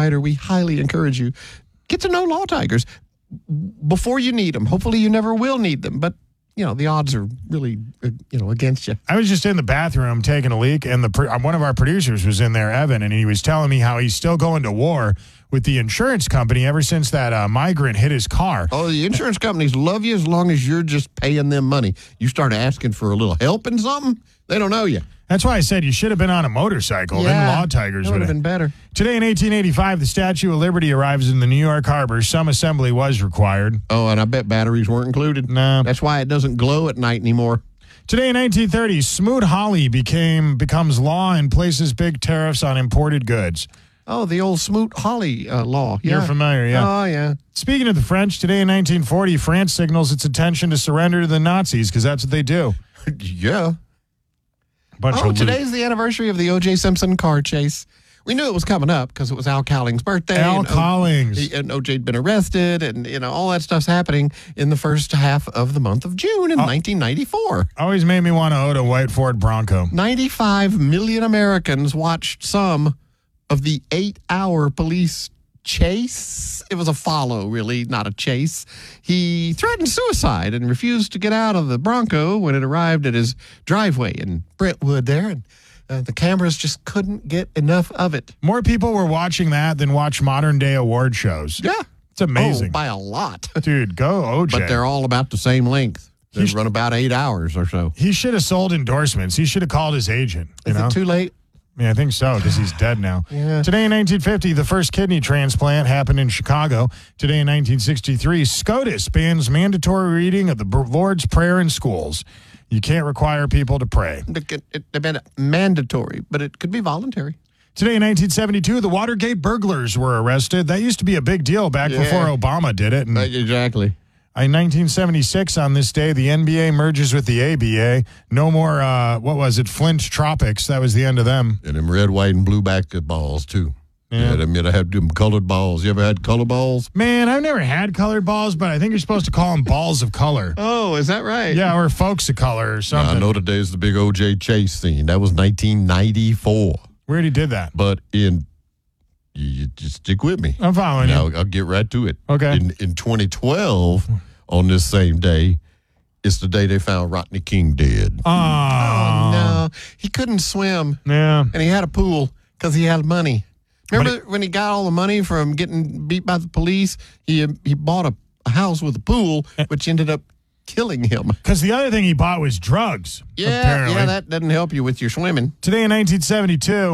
rider, we highly encourage you, get to know Law Tigers before you need them. Hopefully you never will need them, but the odds are really, against you. I was just in the bathroom taking a leak, and one of our producers was in there, Evan, and he was telling me how he's still going to war with the insurance company ever since that migrant hit his car. Oh, the insurance companies love you as long as you're just paying them money. You start asking for a little help in something, they don't know you. That's why I said you should have been on a motorcycle. Yeah, then Law Tigers would have been better. Today in 1885, the Statue of Liberty arrives in the New York Harbor. Some assembly was required. Oh, and I bet batteries weren't included. No. That's why it doesn't glow at night anymore. Today in 1930, Smoot-Hawley becomes law and places big tariffs on imported goods. Oh, the old Smoot-Hawley law. Yeah. You're familiar, yeah. Oh, yeah. Speaking of the French, today in 1940, France signals its intention to surrender to the Nazis because that's what they do. Yeah. Today's the anniversary of the O.J. Simpson car chase. We knew it was coming up because it was Al Cowling's birthday. Al Cowlings. And O.J.'d been arrested, and, all that stuff's happening in the first half of the month of June in 1994. Always made me want to own a white Ford Bronco. 95 million Americans watched some of the 8-hour police chase. It was a follow, really, not a chase. He threatened suicide and refused to get out of the Bronco when it arrived at his driveway in Brentwood there, and the cameras just couldn't get enough of it. More people were watching that than watch modern-day award shows. Yeah. It's amazing. Oh, by a lot. Dude, go OJ. But they're all about the same length. They run about 8 hours or so. He should have sold endorsements. He should have called his agent. Is it too late? Yeah, I think so, because he's dead now. Yeah. Today in 1950, the first kidney transplant happened in Chicago. Today in 1963, SCOTUS bans mandatory reading of the Lord's Prayer in schools. You can't require people to pray. It been mandatory, but it could be voluntary. Today in 1972, the Watergate burglars were arrested. That used to be a big deal back before Obama did it. And exactly. In 1976, on this day, the NBA merges with the ABA. No more, Flint Tropics. That was the end of them. And them red, white, and blue basketballs, too. Yeah. I had them colored balls. You ever had colored balls? Man, I've never had colored balls, but I think you're supposed to call them balls of color. Oh, is that right? Yeah, or folks of color or something. I know today's the big O.J. Chase scene. That was 1994. We already did that. But you just stick with me. I'm following you. I'll get right to it. Okay. In 2012, on this same day, it's the day they found Rodney King dead. Oh, no. He couldn't swim. Yeah. And he had a pool because he had money. Remember when he got all the money from getting beat by the police? He bought a house with a pool, which ended up killing him. Because the other thing he bought was drugs. Yeah, apparently. yeah, that doesn't help you with your swimming. Today in 1972.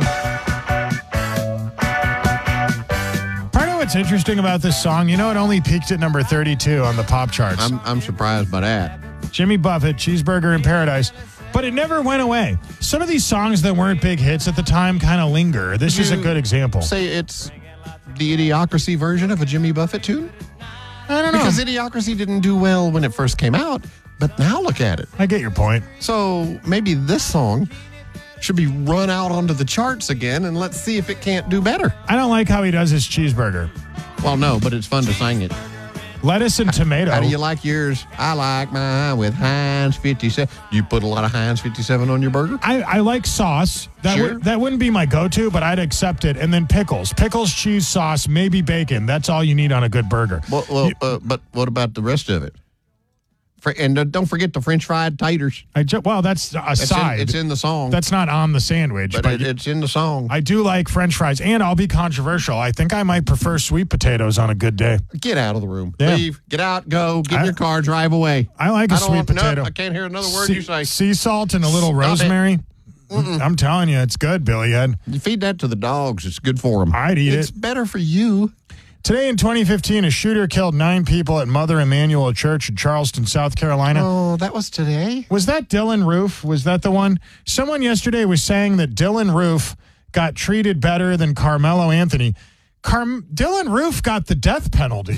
Part of what's interesting about this song, it only peaked at number 32 on the pop charts. I'm surprised by that. Jimmy Buffett, Cheeseburger in Paradise. But it never went away. Some of these songs that weren't big hits at the time kind of linger. This is a good example. Say it's the Idiocracy version of a Jimmy Buffett tune? I don't know. Because Idiocracy didn't do well when it first came out, but now look at it. I get your point. So maybe this song should be run out onto the charts again, and let's see if it can't do better. I don't like how he does his cheeseburger. Well, no, but it's fun to sing it. Lettuce and tomato. How do you like yours? I like mine with Heinz 57. You put a lot of Heinz 57 on your burger? I like sauce. That wouldn't be my go-to, but I'd accept it. And then pickles. Pickles, cheese, sauce, maybe bacon. That's all you need on a good burger. But what about the rest of it? And don't forget the French fried taters. That's a side. It's in the song. That's not on the sandwich. But it's in the song. I do like French fries, and I'll be controversial. I think I might prefer sweet potatoes on a good day. Get out of the room. Yeah. Leave. Get out. Go. Get in your car. Drive away. I like a sweet potato. I can't hear another word you say. Sea salt and a little rosemary. I'm telling you, it's good, Billy Ed. You feed that to the dogs. It's good for them. I'd eat it. It's better for you. Today in 2015, a shooter killed 9 people at Mother Emanuel Church in Charleston, South Carolina. Oh, that was today? Was that Dylan Roof? Was that the one? Someone yesterday was saying that Dylan Roof got treated better than Carmelo Anthony. Dylan Roof got the death penalty.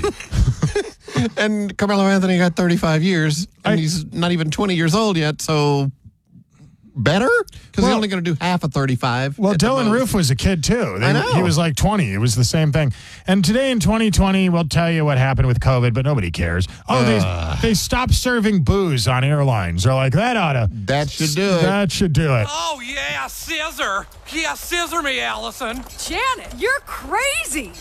And Carmelo Anthony got 35 years, and he's not even 20 years old yet, so... better? Because he's only going to do half of 35. Well, Dylan Roof was a kid, too. I know. He was like 20. It was the same thing. And today in 2020, we'll tell you what happened with COVID, but nobody cares. Oh, they stopped serving booze on airlines. They're like, that should do it. That should do it. Oh, yeah, scissor. Yeah, scissor me, Allison. Janet, you're crazy.